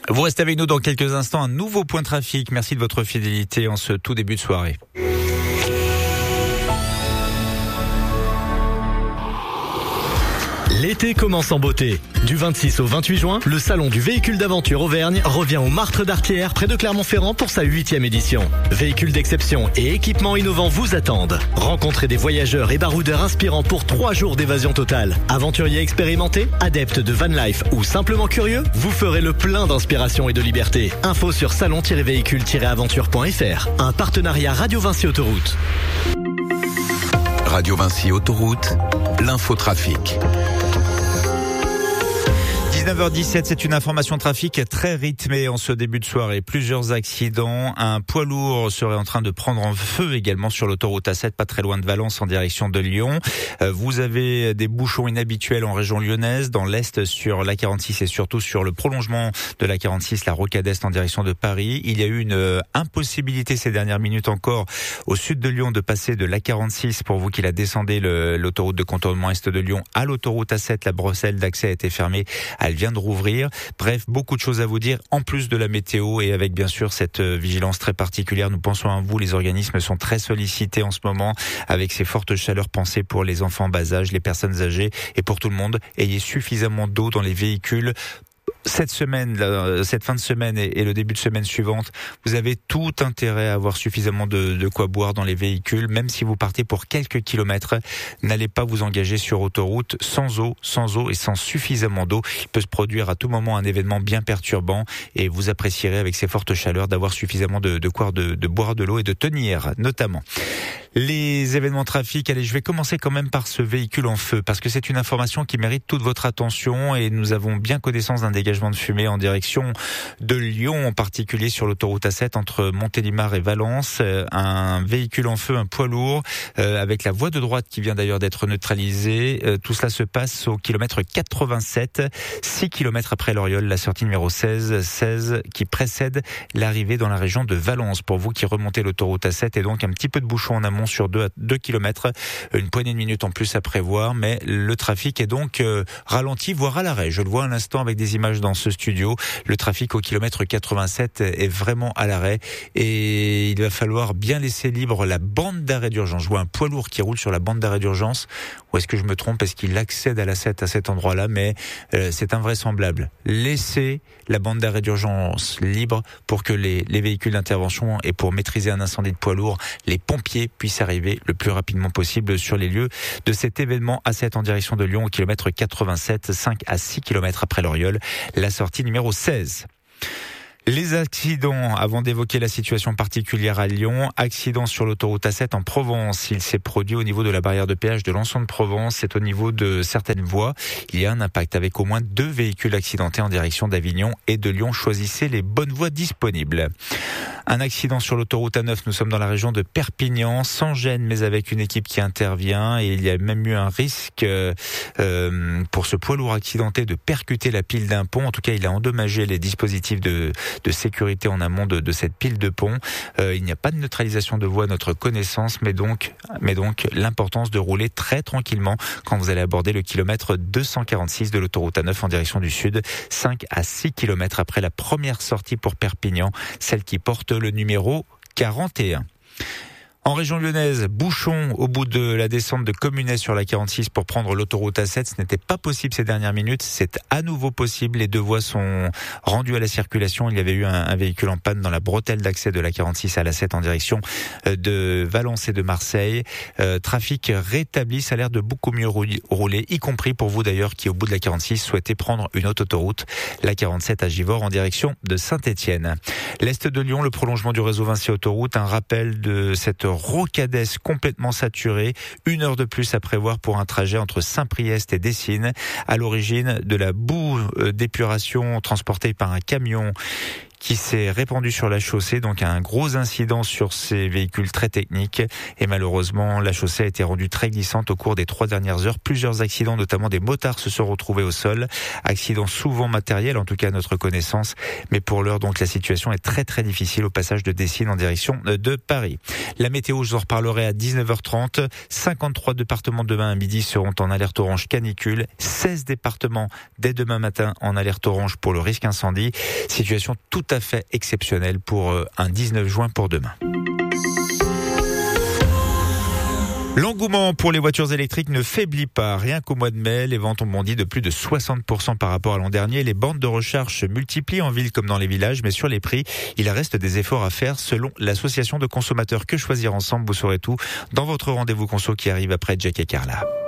Vous restez avec nous dans quelques instants, un nouveau point trafic. Merci de votre fidélité en ce tout début de soirée. L'été commence en beauté. Du 26 au 28 juin, le salon du véhicule d'aventure Auvergne revient au Martre d'Artière près de Clermont-Ferrand pour sa 8e édition. Véhicules d'exception et équipements innovants vous attendent. Rencontrez des voyageurs et baroudeurs inspirants pour 3 jours d'évasion totale. Aventuriers expérimentés, adeptes de van life ou simplement curieux, vous ferez le plein d'inspiration et de liberté. Info sur salon-véhicule-aventure.fr. Un partenariat Radio Vinci Autoroute. Radio Vinci Autoroute, l'infotrafic. 19h17, c'est une information trafic très rythmée en ce début de soirée. Plusieurs accidents. Un poids lourd serait en train de prendre en feu également sur l'autoroute A7, pas très loin de Valence, en direction de Lyon. Vous avez des bouchons inhabituels en région lyonnaise, dans l'Est sur l'A46 et surtout sur le prolongement de l'A46, la rocade Est en direction de Paris. Il y a eu une impossibilité ces dernières minutes encore au sud de Lyon de passer de l'A46 pour vous qui la descendez l'autoroute de contournement Est de Lyon à l'autoroute A7. La brosselle d'accès a été fermée. Elle vient de rouvrir. Bref, beaucoup de choses à vous dire en plus de la météo et avec bien sûr cette vigilance très particulière. Nous pensons à vous. Les organismes sont très sollicités en ce moment avec ces fortes chaleurs. Pensées pour les enfants en bas âge, les personnes âgées et pour tout le monde. Ayez suffisamment d'eau dans les véhicules. Cette semaine, cette fin de semaine et le début de semaine suivante, vous avez tout intérêt à avoir suffisamment de quoi boire dans les véhicules. Même si vous partez pour quelques kilomètres, n'allez pas vous engager sur autoroute sans eau et sans suffisamment d'eau. Il peut se produire à tout moment un événement bien perturbant et vous apprécierez avec ces fortes chaleurs d'avoir suffisamment de quoi de boire de l'eau et de tenir notamment. Les événements trafic, allez, je vais commencer quand même par ce véhicule en feu parce que c'est une information qui mérite toute votre attention et nous avons bien connaissance d'un dégagement de fumée en direction de Lyon, en particulier sur l'autoroute A7 entre Montélimar et Valence. Un véhicule en feu, un poids lourd, avec la voie de droite qui vient d'ailleurs d'être neutralisée. Tout cela se passe au kilomètre 87, 6 kilomètres après l'Oriole, la sortie numéro 16 qui précède l'arrivée dans la région de Valence. Pour vous qui remontez l'autoroute A7 et donc un petit peu de bouchon en amont sur 2 kilomètres, une poignée de minutes en plus à prévoir, mais le trafic est donc ralenti, voire à l'arrêt. Je le vois à l'instant avec des images dans ce studio. Le trafic au kilomètre 87 est vraiment à l'arrêt et il va falloir bien laisser libre la bande d'arrêt d'urgence. Je vois un poids lourd qui roule sur la bande d'arrêt d'urgence. Ou est-ce que je me trompe? Est-ce qu'il accède à la 7 à cet endroit-là? Mais c'est invraisemblable. Laissez la bande d'arrêt d'urgence libre pour que les véhicules d'intervention et pour maîtriser un incendie de poids lourd, les pompiers puissent arriver le plus rapidement possible sur les lieux de cet événement A7 en direction de Lyon au kilomètre 87, 5 à 6 kilomètres après l'Oriole, la sortie numéro 16. Les accidents, avant d'évoquer la situation particulière à Lyon, accident sur l'autoroute A7 en Provence. Il s'est produit au niveau de la barrière de péage de Lançon de Provence. C'est au niveau de certaines voies. Il y a un impact avec au moins 2 véhicules accidentés en direction d'Avignon et de Lyon. Choisissez les bonnes voies disponibles. Un accident sur l'autoroute A9. Nous sommes dans la région de Perpignan, sans gêne, mais avec une équipe qui intervient. Et il y a même eu un risque pour ce poids lourd accidenté de percuter la pile d'un pont. En tout cas, il a endommagé les dispositifs de sécurité en amont de cette pile de pont. Il n'y a pas de neutralisation de voie à notre connaissance, mais donc l'importance de rouler très tranquillement quand vous allez aborder le kilomètre 246 de l'autoroute A9 en direction du sud, 5 à 6 kilomètres après la première sortie pour Perpignan, celle qui porte le numéro 41. En région lyonnaise, bouchon au bout de la descente de Communet sur la 46 pour prendre l'autoroute A7. Ce n'était pas possible ces dernières minutes. C'est à nouveau possible. Les 2 voies sont rendues à la circulation. Il y avait eu un véhicule en panne dans la bretelle d'accès de la 46 à la 7 en direction de Valence et de Marseille. Trafic rétabli. Ça a l'air de beaucoup mieux rouler, y compris pour vous d'ailleurs qui au bout de la 46 souhaitez prendre une autre autoroute, la 47 à Givors en direction de Saint-Étienne. L'Est de Lyon, le prolongement du réseau Vinci Autoroute. Un rappel de cette rocade complètement saturée, 1 heure de plus à prévoir pour un trajet entre Saint-Priest et Dessines, à l'origine de la boue d'épuration transportée par un camion qui s'est répandu sur la chaussée. Donc un gros incident sur ces véhicules très techniques. Et malheureusement, la chaussée a été rendue très glissante au cours des 3 dernières heures. Plusieurs accidents, notamment des motards, se sont retrouvés au sol. Accidents souvent matériels, en tout cas à notre connaissance. Mais pour l'heure, donc, la situation est très très difficile au passage de Dessines en direction de Paris. La météo, je vous en reparlerai à 19h30. 53 départements demain à midi seront en alerte orange canicule. 16 départements dès demain matin en alerte orange pour le risque incendie. Situation tout à fait exceptionnelle pour un 19 juin pour demain. L'engouement pour les voitures électriques ne faiblit pas. Rien qu'au mois de mai, les ventes ont bondi de plus de 60% par rapport à l'an dernier. Les bornes de recharge se multiplient en ville comme dans les villages, mais sur les prix, il reste des efforts à faire selon l'association de consommateurs Que Choisir Ensemble. Vous saurez tout dans votre rendez-vous conso qui arrive après Jack et Carla.